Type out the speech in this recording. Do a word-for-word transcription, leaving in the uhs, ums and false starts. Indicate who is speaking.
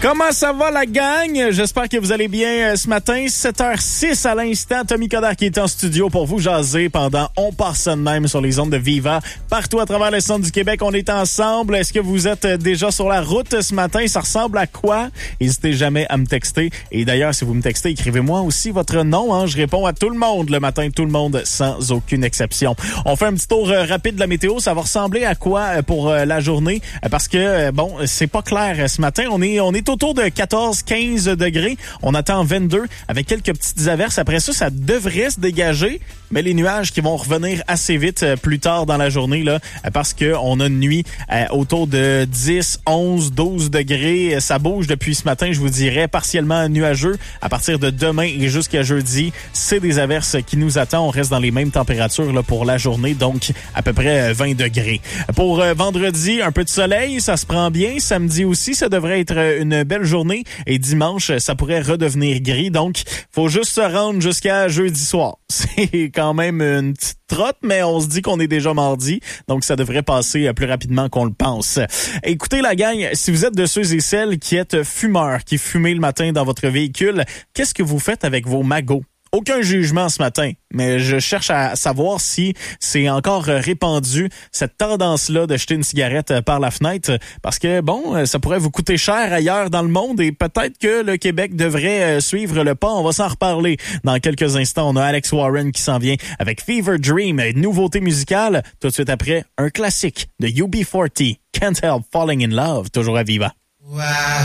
Speaker 1: Comment ça va la gang? J'espère que vous allez bien ce matin. sept heures six à l'instant. Tommy Coderre qui est en studio pour vous jaser pendant On part ça de même sur les ondes de Viva. Partout à travers le centre du Québec, on est ensemble. Est-ce que vous êtes déjà sur la route ce matin? Ça ressemble à quoi? N'hésitez jamais à me texter. Et d'ailleurs, si vous me textez, écrivez-moi aussi votre nom. Hein? Je réponds à tout le monde le matin, tout le monde sans aucune exception. On fait un petit tour rapide de la météo. Ça va ressembler à quoi pour la journée? Parce que, bon, c'est pas clair ce matin. On est, on est autour de quatorze à quinze degrés. On attend vingt-deux avec quelques petites averses. Après ça, ça devrait se dégager. Mais les nuages qui vont revenir assez vite plus tard dans la journée, là, parce que on a une nuit euh, autour de dix, onze, douze degrés. Ça bouge depuis ce matin, je vous dirais, partiellement nuageux. À partir de demain et jusqu'à jeudi, c'est des averses qui nous attendent. On reste dans les mêmes températures là, pour la journée, donc à peu près vingt degrés. Pour euh, vendredi, un peu de soleil, ça se prend bien. Samedi aussi, ça devrait être une belle journée. Et dimanche, ça pourrait redevenir gris. Donc, faut juste se rendre jusqu'à jeudi soir. C'est quand même une petite trotte, mais on se dit qu'on est déjà mardi, donc ça devrait passer plus rapidement qu'on le pense. Écoutez la gang, si vous êtes de ceux et celles qui êtes fumeurs, qui fumez le matin dans votre véhicule, qu'est-ce que vous faites avec vos magots? Aucun jugement ce matin, mais je cherche à savoir si c'est encore répandu, cette tendance-là de jeter une cigarette par la fenêtre, parce que, bon, ça pourrait vous coûter cher ailleurs dans le monde et peut-être que le Québec devrait suivre le pas. On va s'en reparler dans quelques instants. On a Alex Warren qui s'en vient avec Fever Dream, nouveauté musicale. Tout de suite après, un classique de U B quarante, Can't Help Falling in Love, toujours à Viva. Wow.